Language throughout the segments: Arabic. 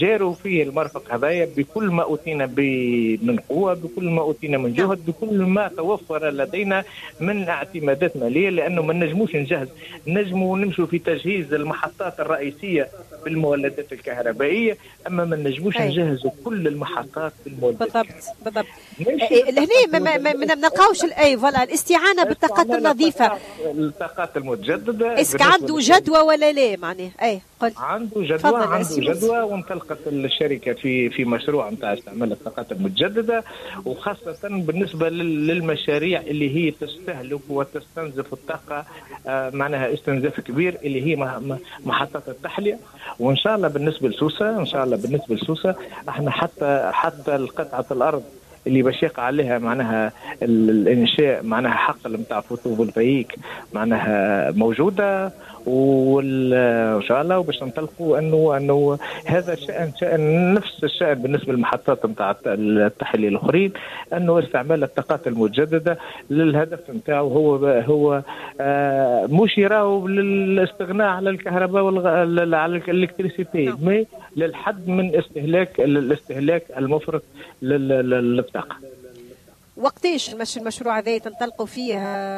جاروا فيه المرفق هذايا بكل ما أوتينا من قوة، بكل ما أوتينا من جهد، بكل ما توفر لدينا من اعتمادات مالية، لأنه ما نجموش نجهز، نجموا نمشوا في تجهيز المحطات الرئيسية بالمولدات الكهربائية، أما ما نجموش نجهزوا كل المحطات بالمولدات. بالضبط. لهنا ما نلقاوش فوالا الاستعانة بالطاقات النظيفة، الطاقات المتجددة. اسك عنده جدوى ولا لا؟ معناه قل. عنده جدوى وانطلقت الشركة في مشروع نتاع استعمال الطاقات المتجددة، وخاصة بالنسبة للمشاريع اللي هي تستهلك وتستنزف الطاقة معناها استنزاف كبير، اللي هي محطات التحلية. وإن شاء الله بالنسبة لسوسة احنا حتى القطعة الأرض اللي باش يقع عليها معناها الانشاء معناها حقل نتاع فوتوفولتايك معناها موجوده، وان شاء الله وباش ننطلقوا انه هذا شأن نفس الشأن بالنسبه للمحطات نتاع التحليه الاخرين، انه استعمال الطاقات المتجدده للهدف نتاعو هو مش يراو للاستغناء على الكهرباء على الالكتريسيتي، مي للحد من الاستهلاك المفرط للطاقه. وقتاش المشروع هذا تنطلقوا فيه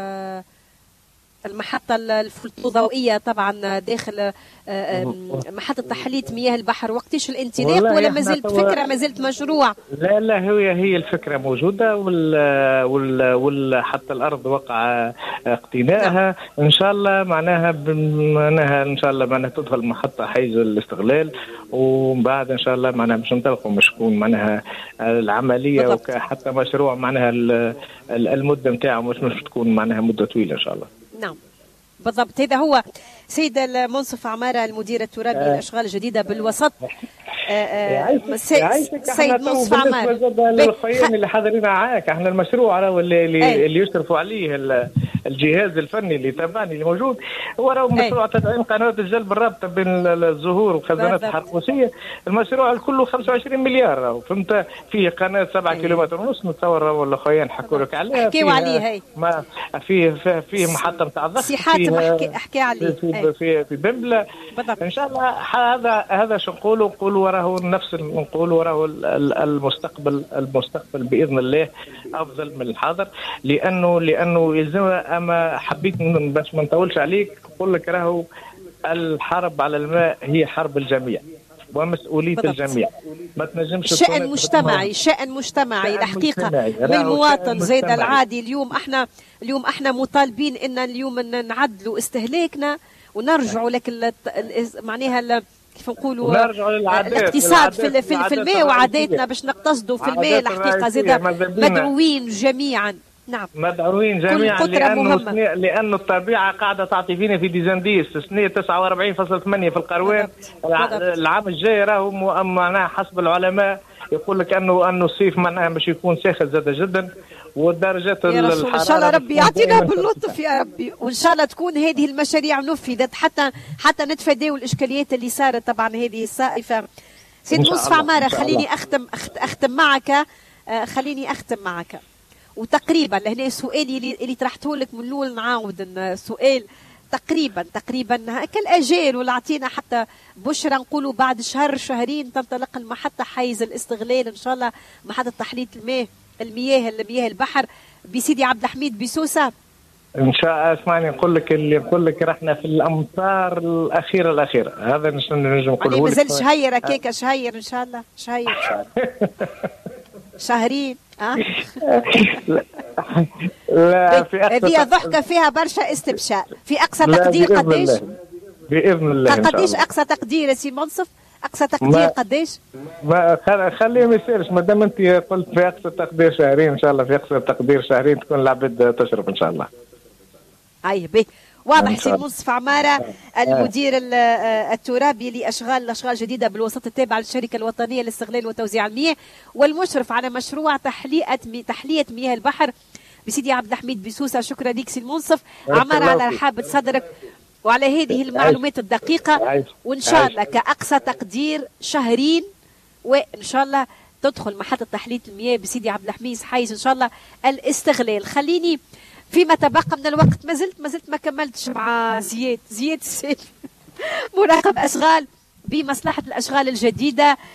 المحطة الفوتوضوئية طبعا داخل محطة تحلية مياه البحر؟ وقتش الانطلاق ولا ما زلت فكرة، ما زلت مشروع؟ لا هي الفكرة موجودة حتى الأرض وقع اقتنائها. إن شاء الله معناها إن شاء الله معناها تدخل محطة حيز الاستغلال، ومن بعد إن شاء الله معناها باش ننطلقوا مش تكون معناها العملية وحتى مشروع معناها المدة نتاعه مش تكون معناها مدة طويلة إن شاء الله. نعم بالضبط. هذا هو سيد المنصف عمارة المدير الترابي للأشغال الجديدة بالوسط. سيد منصف عمارة للخيام اللي حاضرين معاك، احنا المشروع اللي يشرفوا عليه الجهاز الفني اللي تابعني اللي موجود هو راهو مشروع تدعيم قنوات الجلب الرابطه بين الزهور وخزانات الحرقوسيه. المشروع الكل 25 مليار راهو، فهمت؟ فيه قناه 7 كيلومتر ونص نتصور راهو الاخوان حكوا لك عليها، حكيوا عليه ما فيه محطه نتاع الضغط، سي حاتم حكى عليه في بمبله. ان شاء الله هذا شو نقولوا وراه نفس نقولوا وراه المستقبل باذن الله افضل من الحاضر، لانه يلزم. اما حبيت باش ما نطولش عليك نقول لك راهو الحرب على الماء هي حرب الجميع ومسؤولية الجميع، ما تنجمش شأن مجتمعي الحقيقة بالمواطن زيد العادي. اليوم احنا مطالبين ان اليوم نعدلوا استهلاكنا ونرجعوا لك معناها كيف نقولوا الاقتصاد في الماء وعاداتنا باش نقتصدوا في الماء. الحقيقة زيد مدعوين جميعا. نعم مدعوين جميعا لأن الطبيعة قاعدة تعطي فينا في ديزانديس سنة 49.8 في القروان. العام الجاي راهو معناها حسب العلماء يقول لك انه الصيف معناها باش يكون ساخن زاد جدا، والدرجات يا رسول ان شاء الله ربي يعطينا باللطف يا ربي، وان شاء الله تكون هذه المشاريع نفذت حتى نتفاداو الاشكاليات اللي صارت طبعا هذه الصائفه. سيد منصف عمارة خليني اختم معك وتقريبا لهنا سؤالي اللي طرحته لك من الاول نعاود السؤال تقريبا كالاجال، ولا اعطينا حتى بشرى نقولوا بعد شهر شهرين تنطلق المحطه حيز الاستغلال ان شاء الله، محطه تحليه المياه البحر بسيدي عبد الحميد بسوسه ان شاء الله. اسمعني نقول لك رحنا في الامطار الاخيره هذا نجم نقوله لك. مازال شهير هكاك شهير ان شاء الله شهرين لا في هذه ضحكة فيها برشا استبشار. في أقصى تقدير قديش؟ بإذن الله قديش أقصى تقدير يا سي منصف؟ أقصى تقدير قديش؟ خليه ما يصيرش ما دام أنت قلت في أقصى تقدير شهرين إن شاء الله، في أقصى تقدير شهرين تكون العباد تشرب إن شاء الله. أي به واضح. سي منصف عمارة المدير الترابي لأشغال جديدة بالوسط التابع للشركة الوطنية لاستغلال وتوزيع المياه، والمشرف على مشروع تحلية مياه البحر بسيدي عبد الحميد بسوسة. شكرا لك سي منصف عمارة على رحابة صدرك وعلى هذه المعلومات الدقيقة، وإن شاء الله كأقصى تقدير شهرين وإن شاء الله تدخل محطة تحلية المياه بسيدي عبد الحميد حيز إن شاء الله الاستغلال. خليني فيما تبقى من الوقت ما زلت ما كملتش مع زياد السيد مراقب أشغال بمصلحة الأشغال الجديدة.